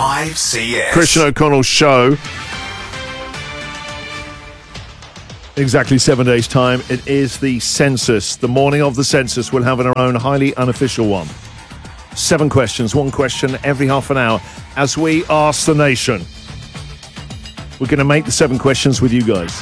5CS. Christian O'Connell's show. Exactly 7 days' time. It is the census. The morning of the census, we'll have our own highly unofficial one. 7 questions, 1 question every half an hour as we ask the nation. We're going to make the 7 questions with you guys.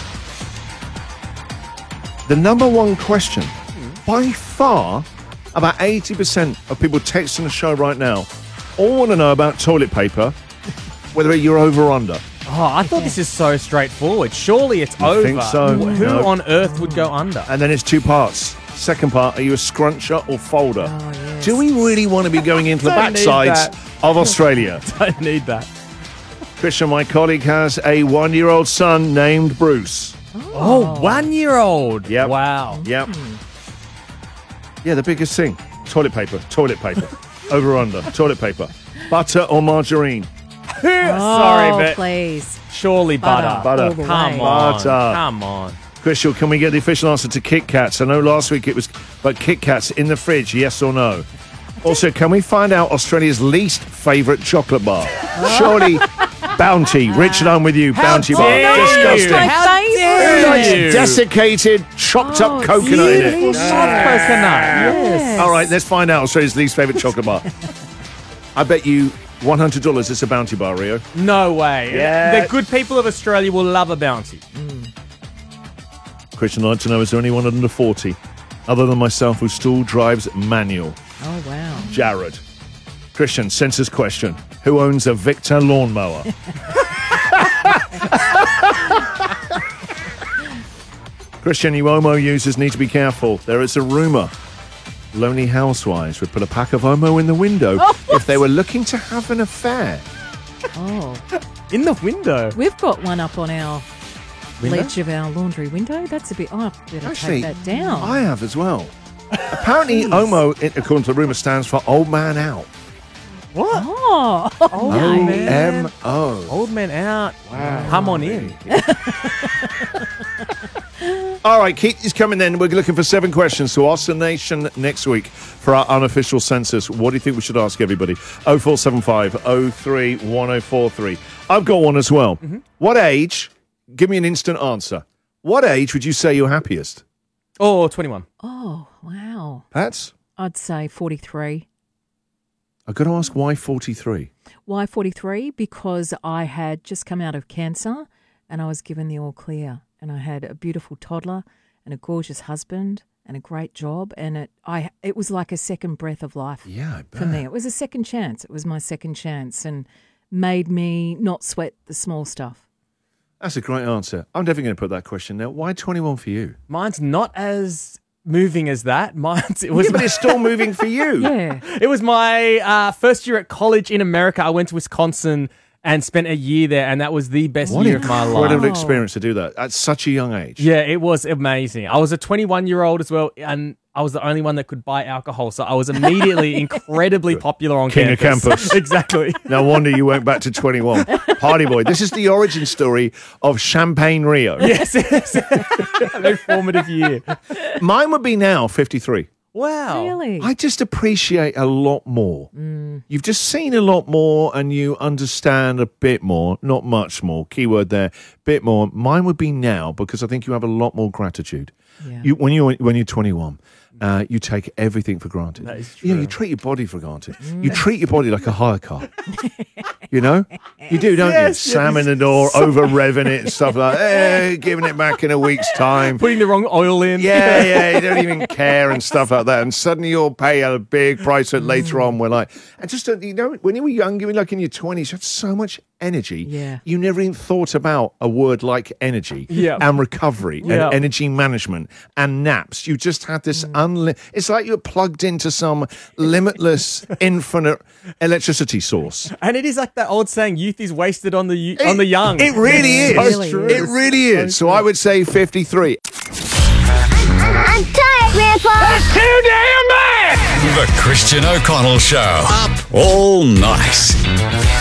The number 1 question, by far, about 80% of people texting the show right now all want to know about toilet paper, whether you're over or under. Oh, I thought this is so straightforward. Surely it's over. think so? Who No. on earth would go under? And then it's 2 parts. Second part, are you a scruncher or folder? Oh, yes. Do we really want to be going into the Don't need backsides that. of Australia? Don't need that. Christian, my colleague, has a 1-year-old son named Bruce. Oh, 1-year-old. Yep. Wow. Yep. Yeah, the biggest thing. Toilet paper. Over or under. Toilet paper. Butter or margarine? Sorry, but please. surely butter. Butter. All the Come way. on. Butter. Come on. Christian, can we get the official answer to Kit Kats? I know last week it was, but Kit Kats in the fridge, yes or no? Also, can we find out Australia's least favourite chocolate bar? Surely Bounty. Richard, I'm with you. Bounty bar. dare you? Disgusting. My How favourite. dare Like you? desiccated, chopped up Oh, coconut in Beautiful it. soft coconut. Yes. All right, let's find out Australia's least favourite chocolate bar. I bet you $100 it's a Bounty bar, Rio. No way. Yeah. The good people of Australia will love a bounty. Christian, I'd like to know, is there anyone under 40 other than myself who still drives manual? Oh, wow. Jared. Christian, census question. Who owns a Victor lawnmower? Christian, you Omo users need to be careful. There is a rumour. Lonely housewives would put a pack of Omo in the window if they were looking to have an affair. Oh, In the window. we've got one up on our Window? ledge of our laundry window. That's a bit. Oh, I better Actually, take that down. I have as well. Apparently, Omo, according to the rumour, stands for Old Man Out. What? Oh, man. O-M-O. Old man out. Wow. Come on in. All right, Keith is coming in. We're looking for 7 questions to ask the nation next week for our unofficial census. What do you think we should ask everybody? 0475 03 1043. I've got one as well. What age? Give me an instant answer. What age would you say you're happiest? Oh, 21. oh, wow. Pats? I'd say 43. I've got to ask why 43? Why 43? Because I had just come out of cancer and I was given the all clear. And I had a beautiful toddler and a gorgeous husband and a great job. And it was like a second breath of life Yeah, I bet. for me. It was a second chance. It was my second chance and made me not sweat the small stuff. That's a great answer. I'm definitely going to put that question now. Why 21 for you? Mine's not as moving as that. It was Yeah, but it's still moving for you. Yeah. It was my first year at college in America. I went to Wisconsin and spent a year there, and that was the best What year an of my incredible life. experience to do that at such a young age. Yeah, it was amazing. I was a 21-year-old as well, and I was the only one that could buy alcohol, so I was immediately incredibly popular on King of campus. campus. Exactly. No wonder you went back to 21. Party boy. This is the origin story of Champagne Rio. Yes, yes. A very formative year. Mine would be now 53. Wow. Really? I just appreciate a lot more. You've just seen a lot more and you understand a bit more, not much more. Keyword there, bit more. Mine would be now because I think you have a lot more gratitude. Yeah. When you're 21, you take everything for granted. That is You true. treat your body for granted. You treat your body like a hire car. You know? You do, don't Yes, you? Slamming the door, over-revving it and stuff like that. Giving it back in a week's time. Putting the wrong oil in. Yeah, you don't even care and stuff like that. And suddenly you'll pay a big price later on. We're like, and just, you know, when you were young, you were like in your 20s, you had so much energy. Yeah. You never even thought about a word like energy Yeah. and recovery Yeah. and energy management and naps. You just had this it's like you were plugged into some limitless, infinite electricity source. And it is like that old saying, youth is wasted on the young. It really is. So Really true. It really is. So I would say 53. I'm tired, Grandpa. That's too damn bad! The Christian O'Connell Show. Up all night.